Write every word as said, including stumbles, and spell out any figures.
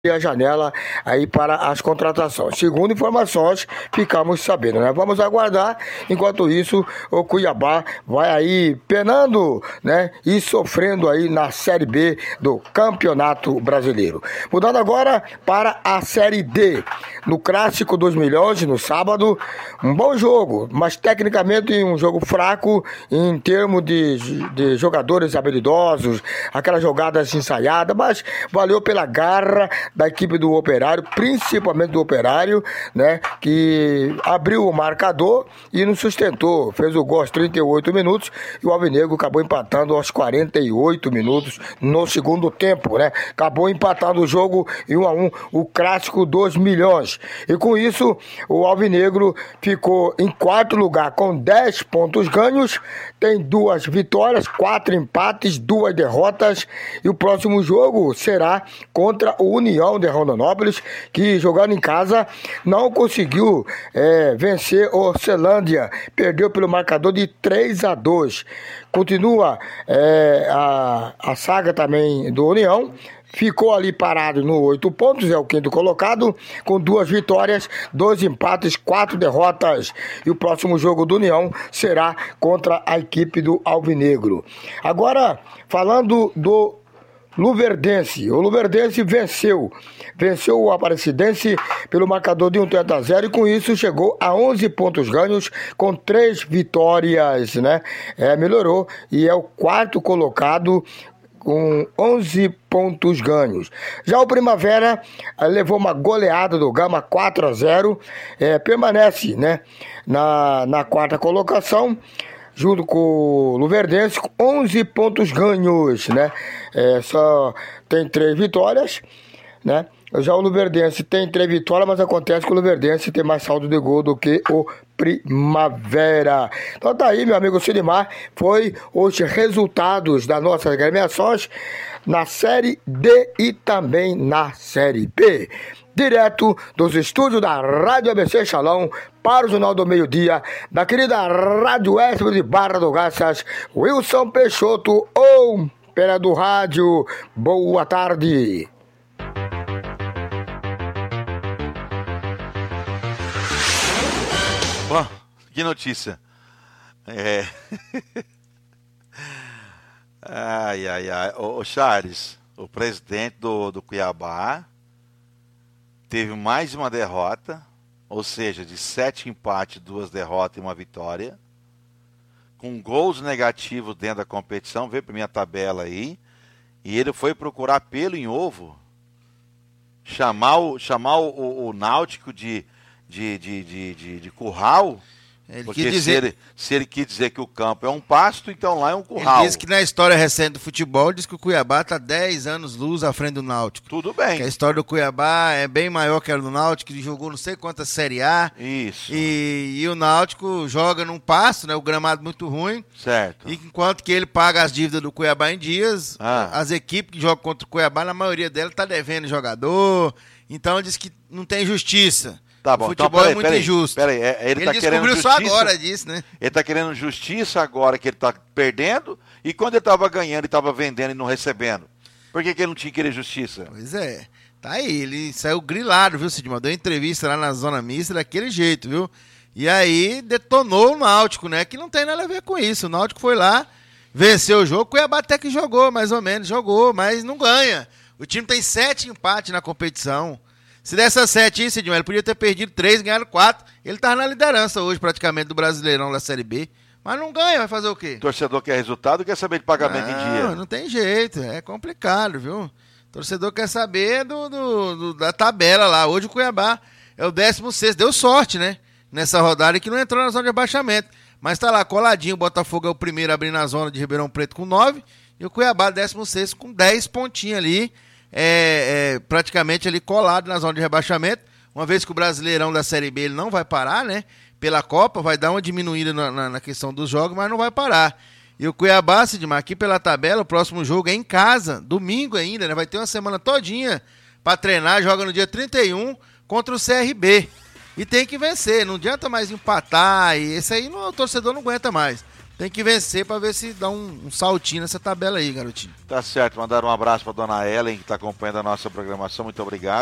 a janela aí para as contratações. Segundo informações, ficamos sabendo, né? Vamos aguardar. Enquanto isso, o Cuiabá vai aí penando, né? E sofrendo aí na Série B do Campeonato Brasileiro. Mudando agora para a Série D. No Clássico dos Milhões, no sábado, um bom jogo, mas tecnicamente um jogo fraco em termos de, de jogadores habilidosos, aquelas jogadas ensaiadas, mas valeu pela garra da equipe do Operário, principalmente do Operário, né, que abriu o marcador e não sustentou, fez o gol aos trinta e oito minutos e o Alvinegro acabou empatando aos quarenta e oito minutos no segundo tempo, né, acabou empatando o jogo em um a um, o Clássico dos Milhões, e com isso o Alvinegro ficou em quarto lugar com dez pontos ganhos, tem duas vitórias, quatro empates, duas derrotas, e o próximo jogo será contra o União de Rondonópolis, que jogando em casa não conseguiu é, vencer o Celândia, perdeu pelo marcador de três a dois. Continua é, a, a saga também do União, ficou ali parado no oito pontos, é o quinto colocado, com duas vitórias, dois empates, quatro derrotas. E o próximo jogo do União será contra a equipe do Alvinegro. Agora, falando do Luverdense, o Luverdense venceu, venceu o Aparecidense pelo marcador de um tanto a zero e com isso chegou a onze pontos ganhos com três vitórias, né? É, melhorou e é o quarto colocado com onze pontos ganhos. Já o Primavera eh, levou uma goleada do Gama quatro a zero, eh, permanece, né, na, na quarta colocação, junto com o Luverdense, com onze pontos ganhos, né? É, só tem três vitórias, né? Já o Luverdense tem três vitórias, mas acontece que o Luverdense tem mais saldo de gol do que o Primavera. Então tá aí, meu amigo Sidmar, foi os resultados das nossas agremiações na Série D e também na Série B. Direto dos estúdios da Rádio A B C Shalom para o Jornal do Meio-Dia, da querida Rádio Web de Barra do Garças, Wilson Peixoto, ou pela do rádio. Boa tarde. Bom, que notícia. É... ai, ai, ai. Ô, ô Charles, o presidente do, do Cuiabá teve mais uma derrota, ou seja, de sete empates, duas derrotas e uma vitória, com gols negativos dentro da competição, veio para minha tabela aí, e ele foi procurar pelo em ovo, chamar o, chamar o, o Náutico de, de, de, de, de, de curral. Ele Porque dizer... se, ele, se ele quis dizer que o campo é um pasto, então lá é um curral. Ele disse que na história recente do futebol, diz que o Cuiabá está dez anos luz à frente do Náutico. Tudo bem. Que a história do Cuiabá é bem maior que a do Náutico, que jogou não sei quantas Série A. Isso. E, e o Náutico joga num pasto, né, o gramado muito ruim. Certo. E enquanto que ele paga as dívidas do Cuiabá em dias, ah. as equipes que jogam contra o Cuiabá, na maioria delas, está devendo jogador. Então diz que não tem justiça. Tá bom, o futebol então, peraí, é muito peraí, injusto. Peraí, é, ele, ele tá querendo justiça. Só agora disso, né? Ele tá querendo justiça agora que ele tá perdendo, e quando ele tava ganhando, ele tava vendendo e não recebendo. Por que, que ele não tinha que querer justiça? Pois é, tá aí, ele saiu grilado, viu, Sidmar? Deu entrevista lá na Zona Mista daquele jeito, viu? E aí detonou o Náutico, né? Que não tem nada a ver com isso. O Náutico foi lá, venceu o jogo, o Cuiabá até que jogou, mais ou menos, jogou, mas não ganha. O time tem sete empates na competição. Se dessas sete aí, Sidmar, ele podia ter perdido três, ganhado quatro. Ele tava na liderança hoje, praticamente, do Brasileirão da Série B. Mas não ganha, vai fazer o quê? O torcedor quer resultado, quer saber de pagamento não, em dia. Não, não tem jeito, é complicado, viu? O torcedor quer saber do, do, do, da tabela lá. Hoje o Cuiabá é o décimo sexto. Deu sorte, né? Nessa rodada que não entrou na zona de abaixamento. Mas tá lá, coladinho. O Botafogo é o primeiro a abrir na zona de Ribeirão Preto com nove. E o Cuiabá, décimo sexto, com dez pontinhos ali. É, é, praticamente ali colado na zona de rebaixamento, uma vez que o Brasileirão da Série B ele não vai parar, né? Pela Copa, vai dar uma diminuída na, na, na questão dos jogos, mas não vai parar. E o Cuiabá, Sidmar, aqui pela tabela, o próximo jogo é em casa, domingo ainda, né? Vai ter uma semana todinha para treinar, joga no dia trinta e um contra o C R B. E tem que vencer, não adianta mais empatar, e esse aí não, o torcedor não aguenta mais. Tem que vencer pra ver se dá um, um saltinho nessa tabela aí, garotinho. Tá certo, mandar um abraço pra dona Ellen, que tá acompanhando a nossa programação. Muito obrigado.